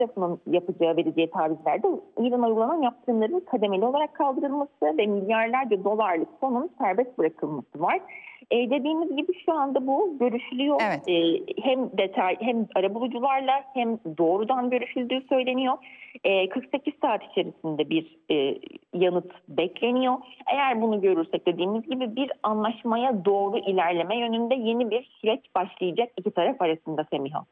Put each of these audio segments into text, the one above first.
tarafının yapacağı, vereceği tavizlerde İran'a uygulanan yaptırımların kademeli olarak kaldırılması ve milyarlarca dolarlık fonun serbest bırakılması var. Dediğimiz gibi şu anda bu görüşülüyor. Evet. Hem arabulucularla hem doğrudan görüşüldüğü söyleniyor. 48 saat içerisinde bir yanıt bekleniyor. Eğer bunu görürsek dediğimiz gibi bir anlaşmaya doğru ilerleme yönünde yeni bir süreç başlayacak iki taraf arasında Semiha.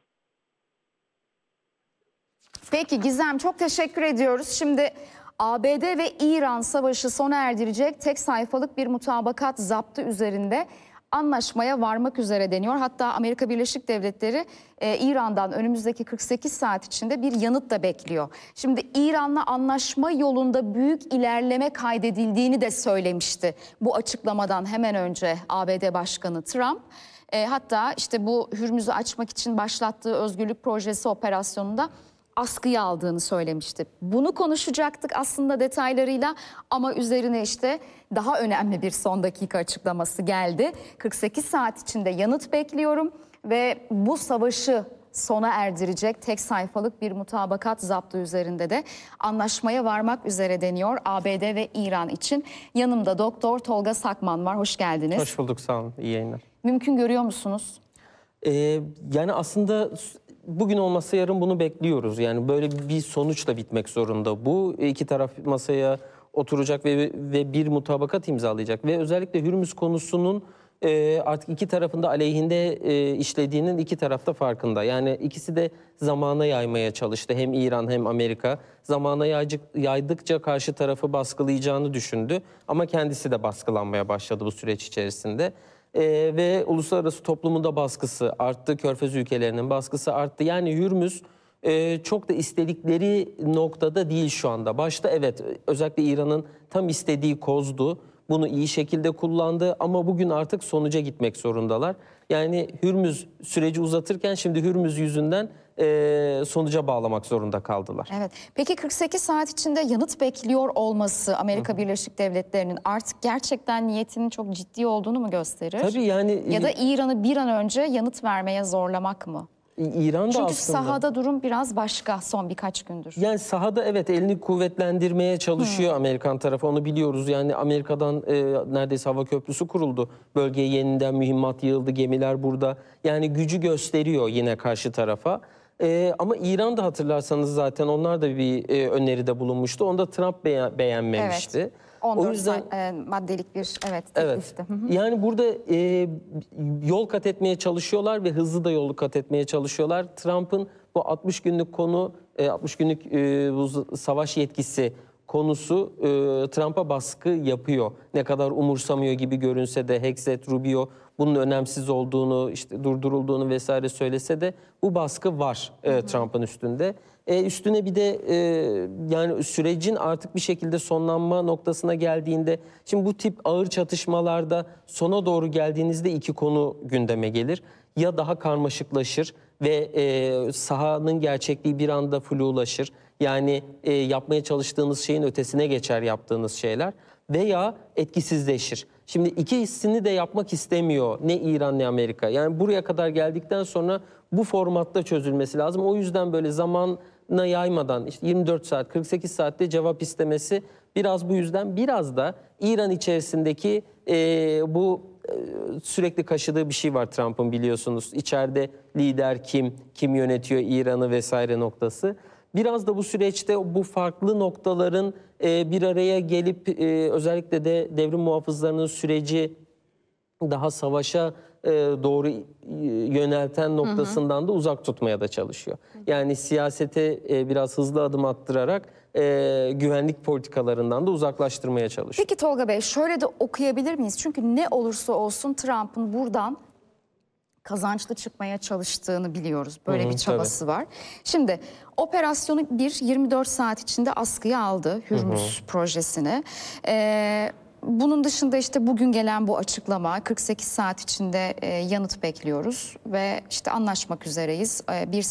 Peki Gizem, çok teşekkür ediyoruz. Şimdi ABD ve İran savaşı sona erdirecek tek sayfalık bir mutabakat zaptı üzerinde anlaşmaya varmak üzere deniyor. Hatta Amerika Birleşik Devletleri İran'dan önümüzdeki 48 saat içinde bir yanıt da bekliyor. Şimdi İran'la anlaşma yolunda büyük ilerleme kaydedildiğini de söylemişti bu açıklamadan hemen önce ABD Başkanı Trump. Hatta işte bu Hürmüz'ü açmak için başlattığı özgürlük projesi operasyonunda askıya aldığını söylemişti. Bunu konuşacaktık aslında detaylarıyla ama üzerine işte daha önemli bir son dakika açıklaması geldi. 48 saat içinde yanıt bekliyorum ve bu savaşı sona erdirecek tek sayfalık bir mutabakat zaptı üzerinde de anlaşmaya varmak üzere deniyor ABD ve İran için. Yanımda Doktor Tolga Sakman var. Hoş geldiniz. Hoş bulduk, sağ olun. İyi yayınlar. Mümkün görüyor musunuz? Yani aslında bugün olmasa yarın bunu bekliyoruz. Yani böyle bir sonuçla bitmek zorunda. Bu iki taraf masaya oturacak ve bir mutabakat imzalayacak. Ve özellikle Hürmüz konusunun artık iki tarafında aleyhinde işlediğinin iki tarafta farkında. Yani ikisi de zamana yaymaya çalıştı. Hem İran hem Amerika zamana yaydıkça karşı tarafı baskılayacağını düşündü. Ama kendisi de baskılanmaya başladı bu süreç içerisinde. Ve uluslararası toplumun da baskısı arttı, Körfez ülkelerinin baskısı arttı. Yani Hürmüz çok da istedikleri noktada değil şu anda. Başta evet, özellikle İran'ın tam istediği kozdu. Bunu iyi şekilde kullandı ama bugün artık sonuca gitmek zorundalar. Yani Hürmüz süreci uzatırken şimdi Hürmüz yüzünden sonuca bağlamak zorunda kaldılar. Evet. Peki 48 saat içinde yanıt bekliyor olması Amerika Birleşik Devletleri'nin artık gerçekten niyetinin çok ciddi olduğunu mu gösterir? Tabii yani. Ya da İran'ı bir an önce yanıt vermeye zorlamak mı? İran da çünkü aslında, sahada durum biraz başka son birkaç gündür. Yani sahada evet elini kuvvetlendirmeye çalışıyor Amerikan tarafı, onu biliyoruz. Yani Amerika'dan neredeyse hava köprüsü kuruldu. Bölgeye yeniden mühimmat yığıldı, gemiler burada. Yani gücü gösteriyor yine karşı tarafa. Ama İran da hatırlarsanız zaten onlar da bir öneride bulunmuştu. Onda Trump beğenmemişti. Evet. 14 maddelik bir teklifti. Evet. Yani burada yol kat etmeye çalışıyorlar ve hızlı da yol kat etmeye çalışıyorlar. Trump'ın bu 60 günlük konu, 60 günlük bu savaş yetkisi konusu Trump'a baskı yapıyor. Ne kadar umursamıyor gibi görünse de Hexet, Rubio bunun önemsiz olduğunu, işte durdurulduğunu vesaire söylese de bu baskı var Trump'ın üstünde. Üstüne bir de yani sürecin artık bir şekilde sonlanma noktasına geldiğinde, şimdi bu tip ağır çatışmalarda sona doğru geldiğinizde iki konu gündeme gelir. Ya daha karmaşıklaşır ve sahanın gerçekliği bir anda flulaşır. Yani yapmaya çalıştığınız şeyin ötesine geçer yaptığınız şeyler veya etkisizleşir. Şimdi ikisini de yapmak istemiyor ne İran ne Amerika. Yani buraya kadar geldikten sonra bu formatta çözülmesi lazım. O yüzden böyle zamana yaymadan işte 24 saat 48 saatte cevap istemesi biraz bu yüzden, biraz da İran içerisindeki bu sürekli kaşıdığı bir şey var Trump'ın, biliyorsunuz. İçeride lider kim yönetiyor İran'ı vesaire noktası. Biraz da bu süreçte bu farklı noktaların bir araya gelip özellikle de devrim muhafızlarının süreci daha savaşa doğru yönelten noktasından da uzak tutmaya da çalışıyor. Yani siyasete biraz hızlı adım attırarak güvenlik politikalarından da uzaklaştırmaya çalışıyor. Peki Tolga Bey, şöyle de okuyabilir miyiz? Çünkü ne olursa olsun Trump'ın buradan kazançlı çıkmaya çalıştığını biliyoruz. Böyle bir çabası var. Şimdi operasyonu 24 saat içinde askıya aldı Hürmüz projesini. Bunun dışında işte bugün gelen bu açıklama, 48 saat içinde yanıt bekliyoruz ve işte anlaşmak üzereyiz.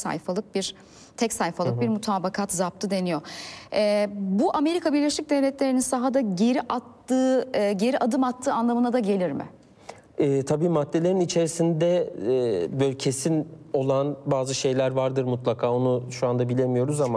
Tek sayfalık bir mutabakat zaptı deniyor. Bu Amerika Birleşik Devletleri'nin sahada geri adım attığı anlamına da gelir mi? Tabii maddelerin içerisinde böyle kesin olan bazı şeyler vardır mutlaka. Onu şu anda bilemiyoruz ama